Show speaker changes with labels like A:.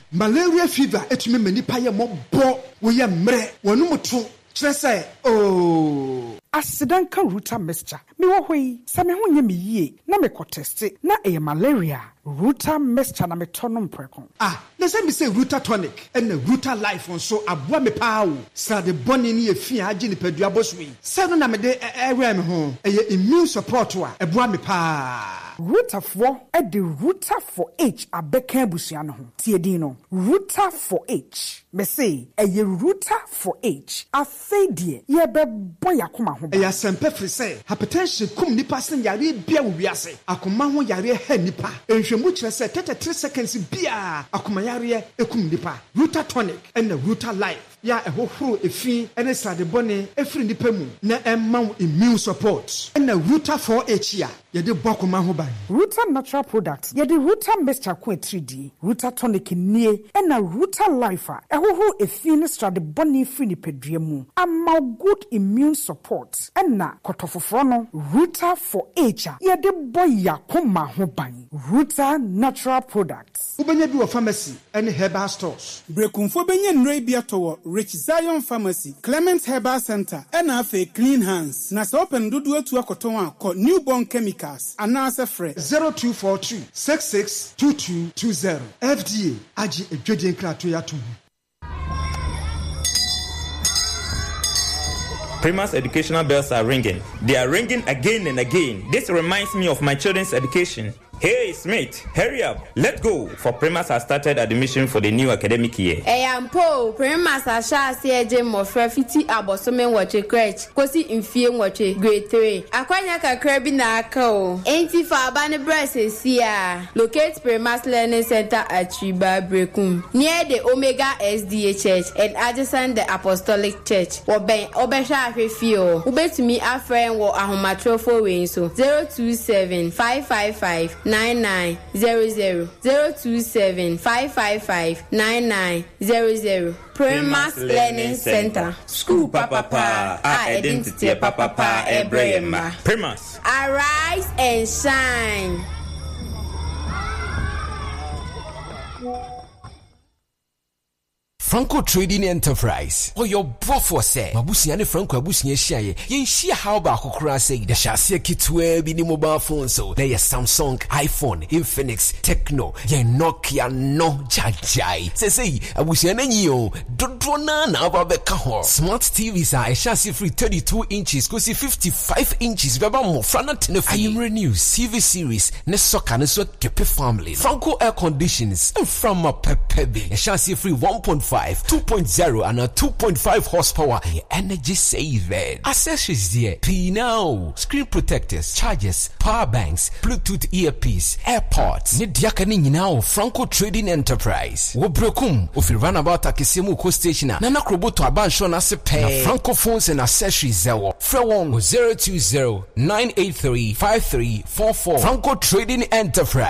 A: malaria fever etumi manipa ye mobbo wo ye mre wonu muto kyerɛ sɛ
B: Asidanka Ruta mixture. Me wo hoi, sa me ho nye me yie, na me ko teste, na malaria. Ruta mixture na me tono mpreko.
A: Na say me say Ruta tonic, and Ruta life on so aboa me pa wo. Sa de boni ni efia agi ni padua bosui. Sa no na me de area me ho, immune support wa, aboa me pa.
B: Ruta for the Ruta for H abeka busua no ho. Tie din no. Ruta for H. Me say Ruta for H. Afei die ye be boy akoma ho.
A: Ya sempe free say hypertension kum nipa sen yare bia wo wiase. Akoma ho yare ha nipa. Enhwemu kire say 33 seconds bia akoma yare ekum nipa. Ruta tonic and Ruta life. Ya ehohoro efi ene sade bone efiri nipa mu na emma immune support. And Ruta 4H ya ye de bokoma ho ban.
B: Ruta natural products. Ye de Ruta mixture ko 3D. Ruta tonic nie and Ruta life ehohoro efi ne sade bone efiri nipa dua mu. Amma good immune support. And na kotofoforo no Ruta 4H ye de boy yakoma ho ban. Ruta natural products.
A: Ubenya bi wo pharmacy and herbal stores.
C: Brekumfo benya nrei bi atowo Rich Zion Pharmacy, Clement Herbal Center, and Afe Clean Hands. Na so open dudu etu akotonwa ko Newborn Chemicals. Anasa fre
A: 0242 662220. FDA aji edwedin krato ya to.
D: Prima's educational bells are ringing. They are ringing again and again. This reminds me of my children's education. Hey, Smith, hurry up. Let's go. For Primas has started admission for the new academic year.
E: Hey, Po, Primas has shared Jim of Fiti Abosomen watch crèche. Kosi infie watch grade 3. Akwanya ka krabi na ako. Ain't for bani breasts here. Locate Primas Learning Center at Chiba Brekum. Near the Omega SDA Church and adjacent the Apostolic Church. Obesha Fio. Ube to me a friend wo ahomatrofo wenso. 027-555-9900 027-555-9900. Primas Learning Center. School Papa Identity Papa Ebrema.
D: Primas.
E: Arise and shine.
F: Franco Trading Enterprise. Oh, your buffer say. Mabusiane Franco Abusian Shaye. Yen share how ba kokura say the Shasia Kitwe bini mobile phone so. There is Samsung, iPhone, Infinix, Tecno, yen Nokia no jajai. Say Abusiane nyo. Dodrona na babeka ho. Smart TVs are a chassis free 32 inches, kosi 55 inches. Baba mo frana tenefi. I am renew CV series. Nesoka neso kepe family. Franco air conditions. And from a pepebi. A chassis free 1.5. 2.0 and a 2.5 horsepower energy saving. Accessories there. P now. Screen protectors, chargers, power banks, Bluetooth earpiece, AirPods. Nidiakani now Franco Trading Enterprise. Wobrokum. If you run about Akisimu Co Station, Nana Kroboto Abanshon as a pay. Franco phones and accessories. Frewong 020-983-5344. Franco Trading Enterprise.